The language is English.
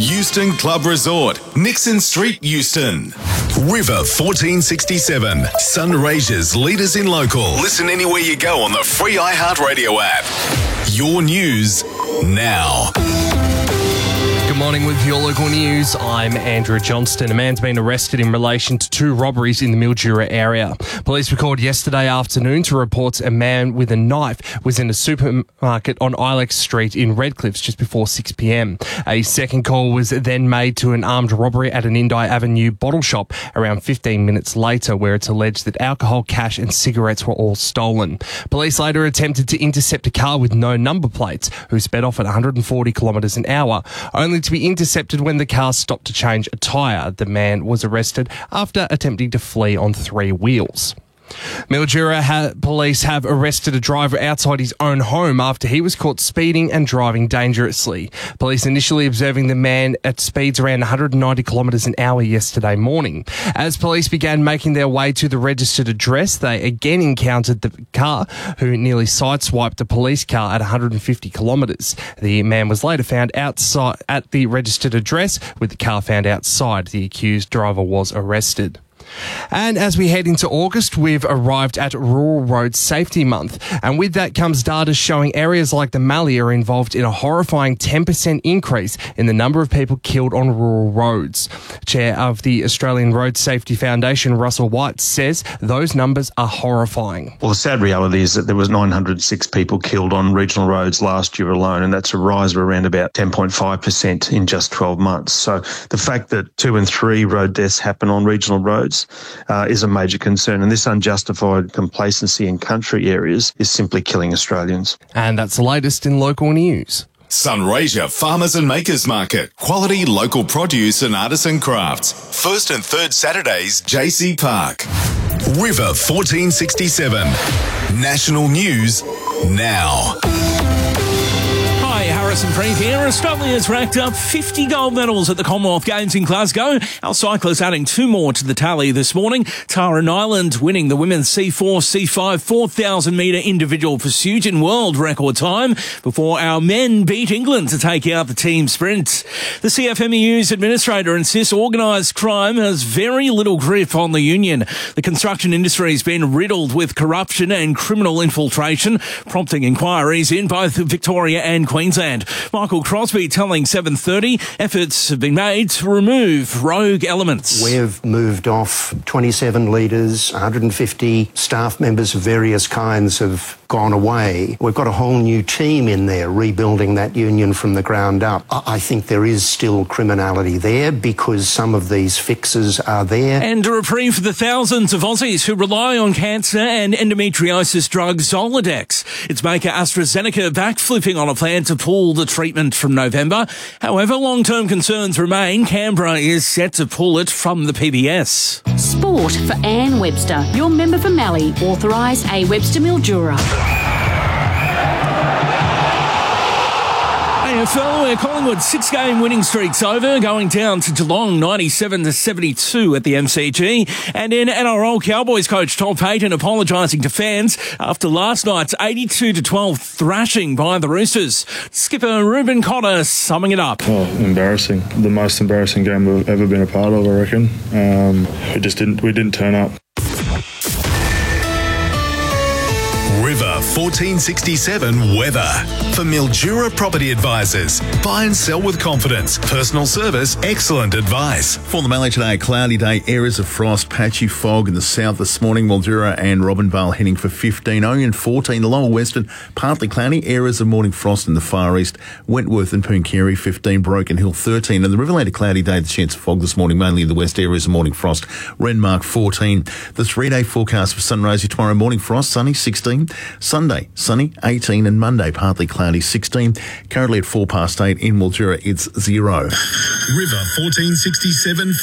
Euston Club Resort, Nixon Street, Euston. River 1467, Sunraysia's leaders in local. Listen anywhere you go on the free iHeartRadio app. Your news now. Good morning with your local news. I'm Andrew Johnston. A man's been arrested in relation to 2 robberies in the Mildura area. Police were called yesterday afternoon to report a man with a knife was in a supermarket on Ilex Street in Redcliffe just before 6 p.m. A second call was then made to an armed robbery at an Indi Avenue bottle shop around 15 minutes later, where it's alleged that alcohol, cash and cigarettes were all stolen. Police later attempted to intercept a car with no number plates who sped off at 140 kilometres an hour, only to be intercepted when the car stopped to change a tyre. The man was arrested after attempting to flee on 3 wheels. Mildura police have arrested a driver outside his own home after he was caught speeding and driving dangerously. Police initially observing the man at speeds around 190 kilometres an hour yesterday morning. As police began making their way to the registered address, they again encountered the car, who nearly sideswiped the police car at 150 kilometres. The man was later found outside at the registered address, with the car found outside. The accused driver was arrested. And as we head into August, we've arrived at Rural Road Safety Month. And with that comes data showing areas like the Mallee are involved in a horrifying 10% increase in the number of people killed on rural roads. Chair of the Australian Road Safety Foundation, Russell White, says those numbers are horrifying. Well, the sad reality is that there was 906 people killed on regional roads last year alone, and that's a rise of around about 10.5% in just 12 months. So the fact that 2 and 3 road deaths happen on regional roads is a major concern, and this unjustified complacency in country areas is simply killing Australians. And that's the latest in local news. Sunraysia Farmers and Makers Market. Quality local produce and artisan crafts. 1st and 3rd Saturdays, JC Park. River 1467. National news now. Hi, Harrison Freeth here. Australia's racked up 50 gold medals at the Commonwealth Games in Glasgow. Our cyclists adding 2 more to the tally this morning. Tara Nyland winning the women's C4, C5 4,000 metre individual pursuit in world record time before our men beat England to take out the team sprint. The CFMEU's administrator insists organised crime has very little grip on the union. The construction industry has been riddled with corruption and criminal infiltration, prompting inquiries in both Victoria and Queensland. Michael Crosby telling 7:30 efforts have been made to remove rogue elements. We've moved off 27 leaders, 150 staff members of various kinds have gone away. We've got a whole new team in there rebuilding that union from the ground up. I think there is still criminality there because some of these fixes are there. And a reprieve for the thousands of Aussies who rely on cancer and endometriosis drug Zoladex. Its maker AstraZeneca backflipping on a plan to pull the treatment from November. However, long-term concerns remain. Canberra is set to pull it from the PBS. Sport for Anne Webster, your member for Mallee, authorised A. Webster Mildura. AFL, where Collingwood's 6-game winning streak's over, going down to Geelong 97-72 at the MCG. And in NRL, Cowboys coach Todd Payten apologising to fans after last night's 82-12 thrashing by the Roosters. Skipper Ruben Cotter summing it up. Oh, embarrassing. The most embarrassing game we've ever been a part of, I reckon. We didn't turn up. River 1467 weather. For Mildura Property Advisors. Buy and sell with confidence. Personal service, excellent advice. For the Mallee today, cloudy day, areas of frost, patchy fog in the south this morning. Mildura and Robinvale heading for 15, Oyen 14, the lower western, partly cloudy, areas of morning frost in the far east. Wentworth and Pooncarie 15, Broken Hill 13, and the Riverland a cloudy day, the chance of fog this morning, mainly in the west, areas of morning frost. Renmark 14. The 3-day forecast for Sunraysia tomorrow, morning frost, sunny 16. Sunday, sunny 18, and Monday, partly cloudy 16. Currently at 8:04 in Mildura, it's 0. River 1467